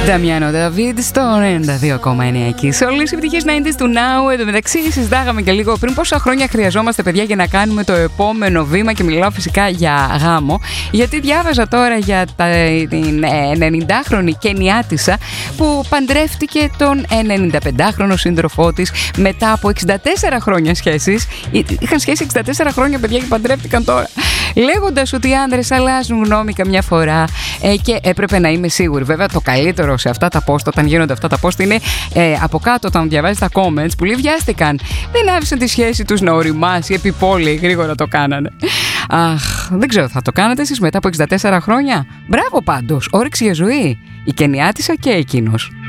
Νταμιάνο Νταβίδ στο 92,9 εκεί. Σε όλες τις επιτυχίες 90's του Now. Εν τω μεταξύ, συζητάγαμε και λίγο πριν πόσα χρόνια χρειαζόμαστε, παιδιά, για να κάνουμε το επόμενο βήμα. Και μιλάω φυσικά για γάμο. Γιατί διάβαζα τώρα για την 90χρονη Κενιάτισσα που παντρεύτηκε τον 95χρονο σύντροφό της μετά από 64 χρόνια σχέσης. Είχαν σχέση 64 χρόνια, παιδιά, και παντρεύτηκαν τώρα. Λέγοντας ότι οι άνδρες αλλάζουν γνώμη καμιά φορά και έπρεπε να είμαι σίγουρη. Βέβαια, το καλύτερο σε αυτά τα post, όταν γίνονται αυτά τα post, είναι από κάτω, όταν διαβάζεις τα comments, που λέει βιάστηκαν. Δεν άφησαν τη σχέση τους να οριμάσει, επιπόλαιοι, γρήγορα το κάνανε. Αχ, δεν ξέρω, θα το κάνατε εσείς μετά από 64 χρόνια? Μπράβο πάντως, όρεξη για ζωή. Η Κενιάτισσα και εκείνος.